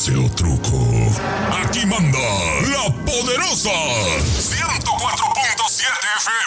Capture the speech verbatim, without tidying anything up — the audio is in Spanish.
chiste o truco. Aquí manda la poderosa ciento cuatro punto siete F